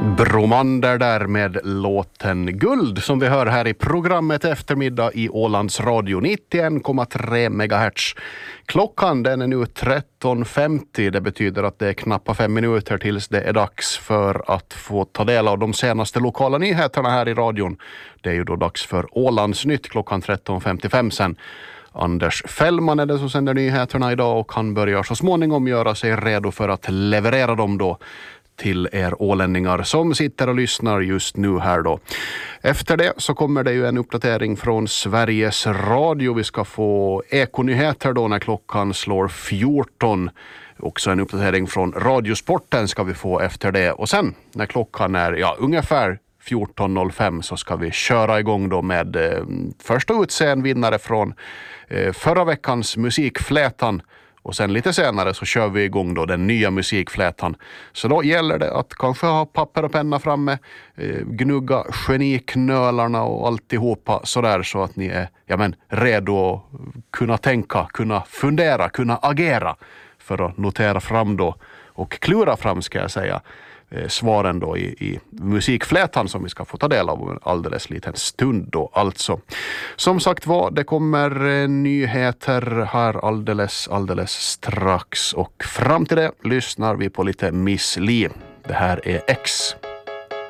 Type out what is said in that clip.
Bromander där med låten Guld som vi hör här i programmet eftermiddag i Ålands Radio 91,3 MHz. Klockan den är nu 13.50. Det betyder att det är knappa 5 minuter tills det är dags för att få ta del av de senaste lokala nyheterna här i radion. Det är ju då dags för Ålandsnytt klockan 13.55 sen. Anders Fällman är det som sänder nyheterna idag och han börjar så småningom göra sig redo för att leverera dem då till er ålänningar som sitter och lyssnar just nu här då. Efter det så kommer det ju en uppdatering från Sveriges Radio. Vi ska få ekonyheter då när klockan slår 14. Också en uppdatering från Radiosporten ska vi få efter det. Och sen när klockan är ungefär 14.05 så ska vi köra igång då med första utse en vinnare från förra veckans musikflätan. Och sen lite senare så kör vi igång då den nya musikflätan. Så då gäller det att kanske ha papper och penna framme, gnugga geniknölarna och alltihopa sådär så att ni är redo att kunna tänka, kunna fundera, kunna agera för att notera fram då och klura fram ska jag säga svaren då i musikflätan som vi ska få ta del av en alldeles liten stund då alltså. Som sagt det kommer nyheter här alldeles strax och fram till det lyssnar vi på lite Miss Li. Det här är X.